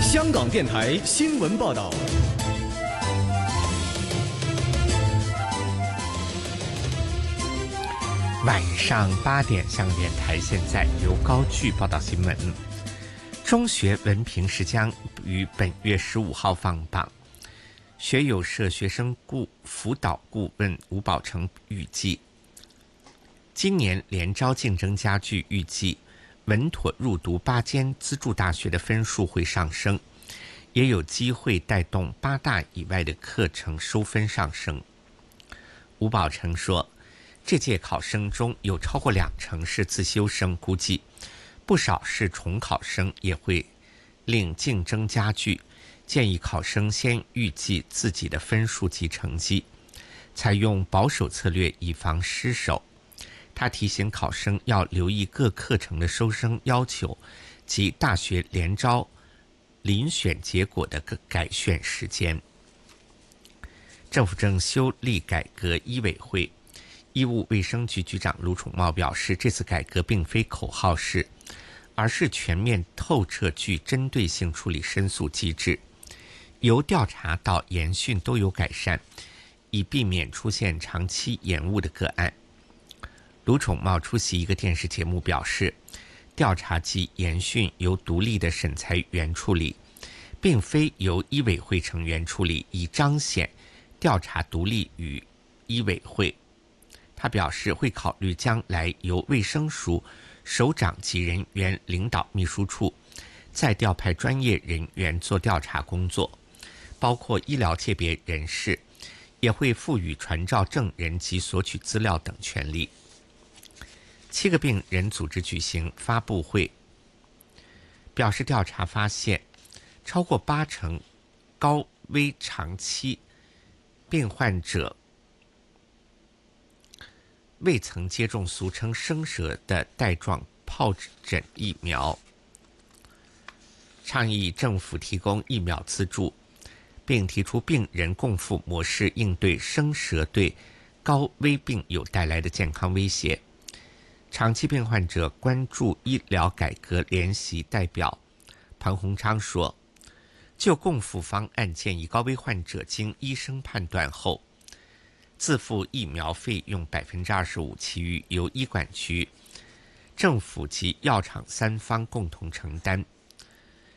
香港电台新闻报道。 晚上8点，香港电台现在由高炬报道新闻。中学文凭试将于本月15号放榜。学友社学生辅导顾问吴宝成预计，今年联招竞争加剧，预计稳妥入读8间资助大学的分数会上升，也有机会带动8大以外的课程收分上升。吴宝成说，这届考生中有超过20%是自修生，估计不少是重考生，也会令竞争加剧，建议考生先预计自己的分数及成绩，采用保守策略以防失手。他提醒考生要留意各课程的收生要求及大学联招遴选结果的改选时间。政府正修例改革医委会，医务卫生局局长卢宠茂表示，这次改革并非口号式，而是全面透彻具针对性处理申诉机制，由调查到研讯都有改善，以避免出现长期延误的个案。卢宠茂出席一个电视节目表示，调查及研讯由独立的审裁员处理，并非由医委会成员处理，以彰显调查独立于医委会。他表示会考虑将来由卫生署首长级人员领导秘书处，再调派专业人员做调查工作，包括医疗界别人士，也会赋予传召证人及索取资料等权利。7个病人组织举行发布会，表示调查发现，超过80%高危长期病患者未曾接种俗称生蛇的带状疱疹疫苗，倡议政府提供疫苗资助，并提出病人共付模式应对生蛇对高危病友带来的健康威胁。长期病患者关注医疗改革联席代表彭洪昌说，就共付方案建议高危患者经医生判断后自付疫苗费用25%，其余由医管局、政府及药厂3方共同承担。